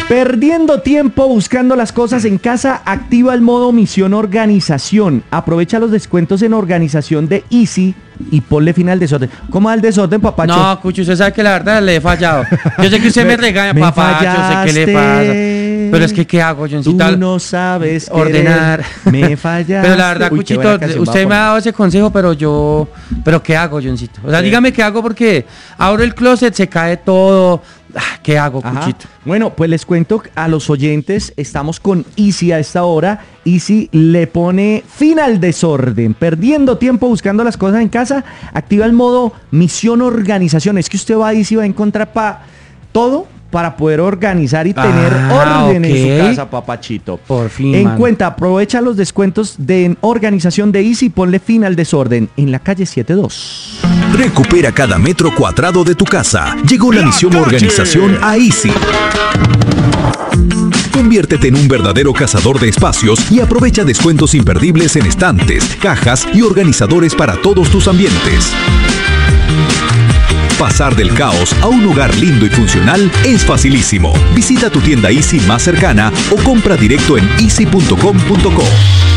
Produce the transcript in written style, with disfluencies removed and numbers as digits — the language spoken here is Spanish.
Perdiendo tiempo buscando las cosas en casa, activa el modo misión organización. Aprovecha los descuentos en organización de Easy y ponle fin al desorden. ¿Cómo al desorden, papacho? No, Cucho, usted sabe que la verdad le he fallado. Yo sé que usted me regaña, papá, yo sé qué le pasa. Pero es que, ¿qué hago, Johncito? Tú no sabes ordenar. Me fallaste. Pero la verdad, Cuchito, usted me ha dado ese consejo, pero ¿qué hago, Johncito? O sea, dígame qué hago porque abro el closet, se cae todo. ¿Qué hago, Cuchito? Bueno, pues les cuento a los oyentes, estamos con Easy a esta hora. Easy le pone fin al desorden. Perdiendo tiempo buscando las cosas en casa, activa el modo misión organización. Es que usted va a Easy, va a encontrar todo para poder organizar y tener orden en su casa, papachito. Por fin, En cuenta, aprovecha los descuentos de organización de Easy y ponle fin al desorden en la calle 72. Recupera cada metro cuadrado de tu casa. Llegó la misión organización a Easy. Conviértete en un verdadero cazador de espacios y aprovecha descuentos imperdibles en estantes, cajas y organizadores para todos tus ambientes. Pasar del caos a un hogar lindo y funcional es facilísimo. Visita tu tienda Easy más cercana o compra directo en easy.com.co.